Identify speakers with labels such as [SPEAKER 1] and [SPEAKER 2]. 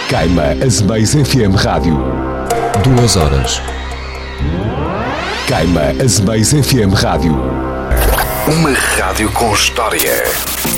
[SPEAKER 1] Queima Azemais FM Rádio.
[SPEAKER 2] 2 horas.
[SPEAKER 1] Queima Azemais FM Rádio.
[SPEAKER 3] Uma rádio com história.